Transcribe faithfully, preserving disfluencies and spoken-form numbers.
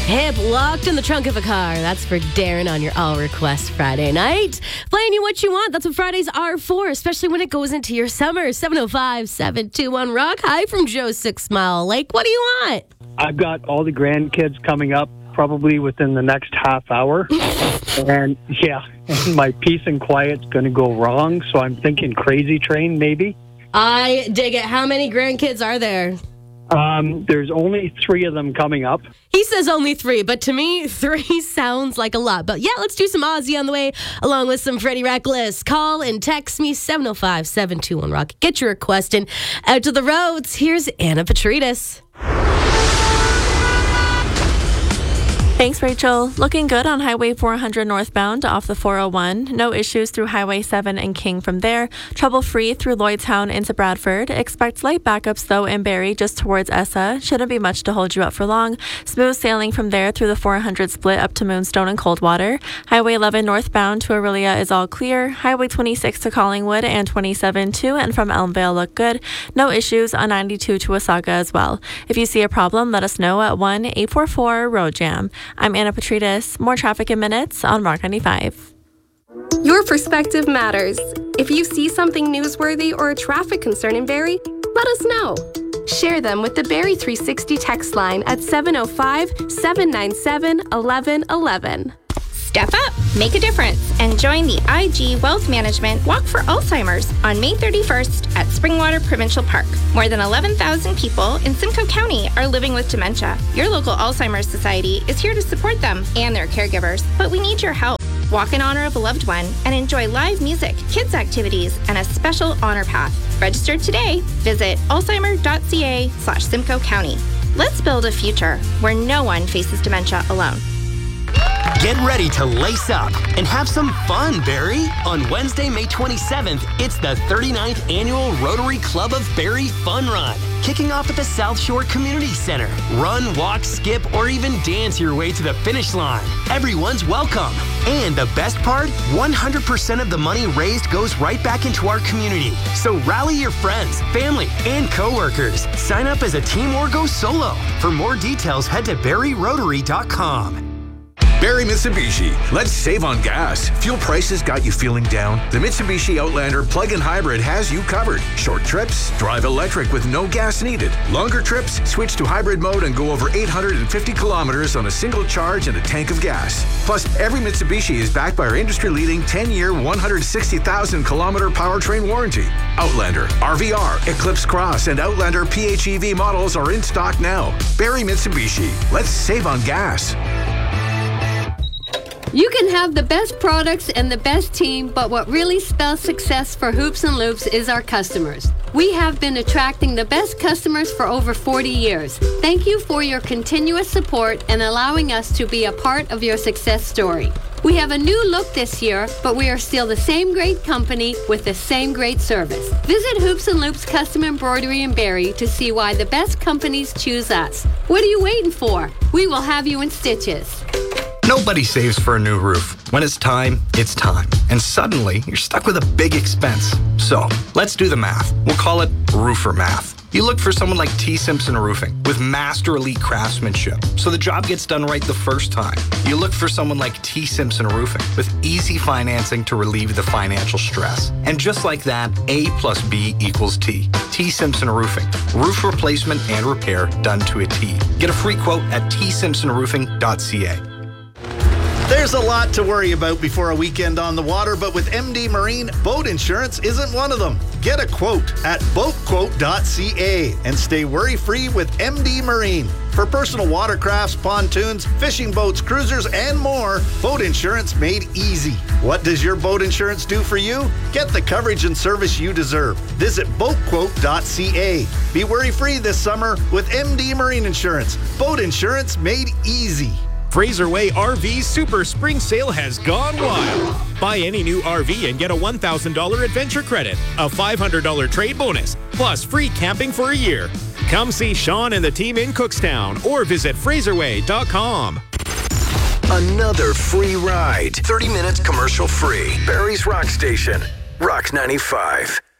Hip locked in the trunk of a car. That's for Darren on your All Request Friday night. Playing you what you want. That's what Fridays are for, especially when it goes into your summer. seven oh five, seven two one, rock. Hi from Joe Six Mile Lake. What do you want? I've got all the grandkids coming up probably within the next half hour. and yeah, and my peace and quiet's going to go wrong. So I'm thinking Crazy Train maybe. I dig it. How many grandkids are there? Um, there's only three of them coming up. He says only three, but to me, three sounds like a lot. But yeah, let's do some Ozzy on the way, along with some Freddie Reckless. Call and text me, seven oh five, seven two one, rock. Get your request in. Out to the roads, here's Anna Petridis. Thanks, Rachel. Looking good on Highway four hundred northbound off the four oh one. No issues through Highway seven and King from there. Trouble-free through Lloydtown into Bradford. Expect light backups, though, in Barrie just towards Essa. Shouldn't be much to hold you up for long. Smooth sailing from there through the four hundred split up to Moonstone and Coldwater. Highway eleven northbound to Aurelia is all clear. Highway twenty-six to Collingwood and twenty-seven to and from Elmvale look good. No issues on ninety-two to Wasaga as well. If you see a problem, let us know at one eight four four road jam. I'm Anna Petridis. More traffic in minutes on Rock ninety-five. Your perspective matters. If you see something newsworthy or a traffic concern in Barrie, let us know. Share them with the Barrie three sixty text line at seven oh five, seven nine seven, one one one one. Step up, make a difference, and join the I G Wealth Management Walk for Alzheimer's on May thirty-first at Springwater Provincial Park. More than eleven thousand people in Simcoe County are living with dementia. Your local Alzheimer's Society is here to support them and their caregivers, but we need your help. Walk in honor of a loved one and enjoy live music, kids activities, and a special honor path. Register today. Visit alzheimer.ca slash Simcoe County. Let's build a future where no one faces dementia alone. Get ready to lace up and have some fun, Barrie. On Wednesday, May twenty-seventh, it's the thirty-ninth Annual Rotary Club of Barrie Fun Run. Kicking off at the South Shore Community Center. Run, walk, skip, or even dance your way to the finish line. Everyone's welcome. And the best part, one hundred percent of the money raised goes right back into our community. So rally your friends, family, and coworkers. Sign up as a team or go solo. For more details, head to barrie rotary dot com. Barrie Mitsubishi. Let's save on gas. Fuel prices got you feeling down? The Mitsubishi Outlander plug-in hybrid has you covered. Short trips, drive electric with no gas needed. Longer trips, switch to hybrid mode and go over eight hundred fifty kilometers on a single charge and a tank of gas. Plus, every Mitsubishi is backed by our industry-leading ten-year, one hundred sixty thousand kilometer powertrain warranty. Outlander, R V R, Eclipse Cross, and Outlander P H E V models are in stock now. Barrie Mitsubishi. Let's save on gas. You can have the best products and the best team, but what really spells success for Hoops and Loops is our customers. We have been attracting the best customers for over forty years. Thank you for your continuous support and allowing us to be a part of your success story. We have a new look this year, but we are still the same great company with the same great service. Visit Hoops and Loops Custom Embroidery in Barrie to see why the best companies choose us. What are you waiting for? We will have you in stitches. Nobody saves for a new roof. When it's time, it's time. And suddenly, you're stuck with a big expense. So, let's do the math. We'll call it roofer math. You look for someone like T. Simpson Roofing with master elite craftsmanship, so the job gets done right the first time. You look for someone like T. Simpson Roofing with easy financing to relieve the financial stress. And just like that, A plus B equals T. T. Simpson Roofing. Roof replacement and repair done to a T. Get a free quote at t simpson roofing dot c a. There's a lot to worry about before a weekend on the water, but with M D Marine, boat insurance isn't one of them. Get a quote at boat quote dot c a and stay worry-free with M D Marine. For personal watercrafts, pontoons, fishing boats, cruisers, and more, boat insurance made easy. What does your boat insurance do for you? Get the coverage and service you deserve. Visit boat quote dot c a. Be worry-free this summer with M D Marine Insurance. Boat insurance made easy. Fraser Way R V Super Spring Sale has gone wild. Buy any new R V and get a one thousand dollars adventure credit, a five hundred dollars trade bonus, plus free camping for a year. Come see Sean and the team in Cookstown or visit fraser way dot com. Another free ride. thirty minutes commercial free. Barrie's Rock Station. Rock ninety-five.